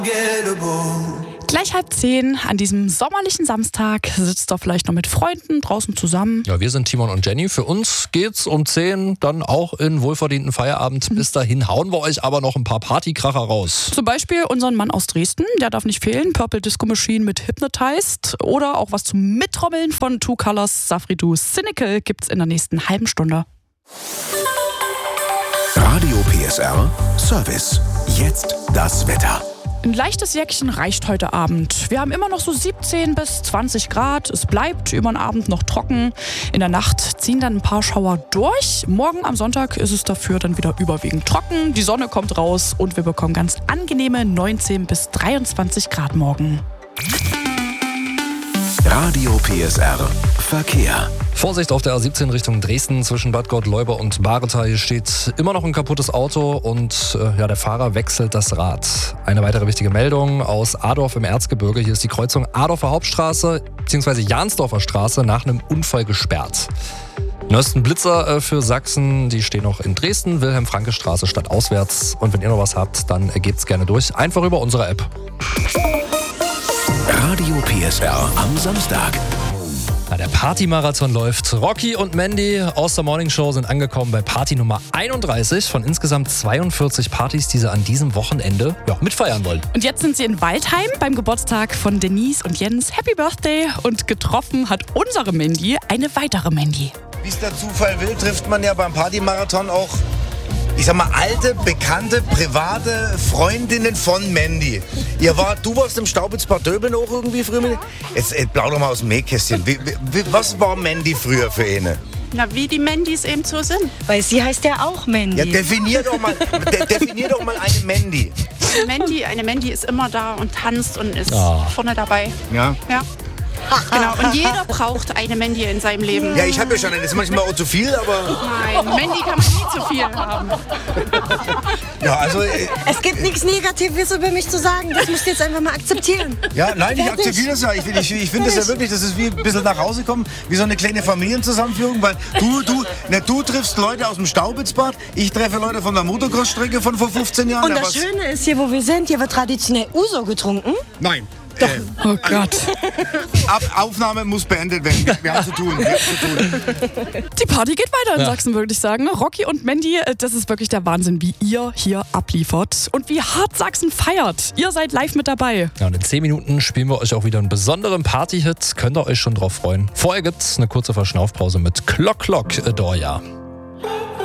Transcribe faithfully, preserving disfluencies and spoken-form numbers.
Gleich halb zehn an diesem sommerlichen Samstag sitzt ihr vielleicht noch mit Freunden draußen zusammen. Ja, wir sind Timon und Jenny. Für uns geht's um zehn dann auch in wohlverdienten Feierabend. Mhm. Bis dahin hauen wir euch aber noch ein paar Partykracher raus. Zum Beispiel unseren Mann aus Dresden, der darf nicht fehlen. Purple Disco Machine mit Hypnotized. Oder auch was zum Mittrommeln von Two Colors, Safridu, Cynical gibt's in der nächsten halben Stunde. Radio P S R Service. Jetzt das Wetter. Ein leichtes Jäckchen reicht heute Abend. Wir haben immer noch so siebzehn bis zwanzig Grad. Es bleibt über den Abend noch trocken. In der Nacht ziehen dann ein paar Schauer durch. Morgen am Sonntag ist es dafür dann wieder überwiegend trocken. Die Sonne kommt raus und wir bekommen ganz angenehme neunzehn bis dreiundzwanzig Grad morgen. Radio P S R Verkehr. Vorsicht auf der A siebzehn Richtung Dresden zwischen Bad Gottleuba und Bareta. Hier steht immer noch ein kaputtes Auto und äh, ja, der Fahrer wechselt das Rad. Eine weitere wichtige Meldung aus Adorf im Erzgebirge. Hier ist die Kreuzung Adorfer Hauptstraße bzw. Jansdorfer Straße nach einem Unfall gesperrt. Neuesten Blitzer äh, für Sachsen, die stehen noch in Dresden, Wilhelm-Franke-Straße stadtauswärts. Und wenn ihr noch was habt, dann äh, gebt's gerne durch. Einfach über unsere App. Radio P S R am Samstag. Ja, der Partymarathon läuft. Rocky und Mandy aus der Morning Show sind angekommen bei Party Nummer einunddreißig von insgesamt zweiundvierzig Partys, die sie an diesem Wochenende ja, mitfeiern wollen. Und jetzt sind sie in Waldheim beim Geburtstag von Denise und Jens. Happy Birthday! Und getroffen hat unsere Mandy eine weitere Mandy. Wie es der Zufall will, trifft man ja beim Partymarathon auch, ich sag mal, alte, bekannte, private Freundinnen von Mandy. Ihr war, du warst im Staubitz-Bad Döbeln auch irgendwie früher mit? Jetzt äh, plauder mal aus dem Nähkästchen. Wie, wie, was war Mandy früher für eine? Na, wie die Mandys eben so sind. Weil sie heißt ja auch Mandy. Ja, definier doch mal, de, definier doch mal eine Mandy. Mandy, eine Mandy ist immer da und tanzt und ist Ah. vorne dabei. Ja. Ja. Genau, und jeder braucht eine Mandy in seinem Leben. Ja, ich habe ja schon eine. Das ist manchmal auch zu viel, aber... Nein, Mandy kann man nie zu viel haben. Ja, also... Äh, Es gibt nichts Negatives über mich zu sagen. Das musst du jetzt einfach mal akzeptieren. ja, nein, ich Fertig. akzeptiere das ja. Ich, ich, ich finde das ja wirklich, das ist wie ein bisschen nach Hause kommen, wie so eine kleine Familienzusammenführung, weil du, du, ne, du triffst Leute aus dem Staubitzbad, ich treffe Leute von der Motocross-Strecke von vor fünfzehn Jahren. Und Ja, das was- Schöne ist hier, wo wir sind, hier wird traditionell Uso getrunken. Nein. Doch. Äh, Oh Gott. Ab, Aufnahme muss beendet werden. Wir, wir haben zu tun. Wir haben zu tun. Die Party geht weiter in Ja. Sachsen, würde ich sagen. Rocky und Mandy, äh, das ist wirklich der Wahnsinn, wie ihr hier abliefert. Und wie hart Sachsen feiert. Ihr seid live mit dabei. Ja, und in zehn Minuten spielen wir euch auch wieder einen besonderen Party-Hit. Könnt ihr euch schon drauf freuen. Vorher gibt's eine kurze Verschnaufpause mit Clock Clock Adore Ya.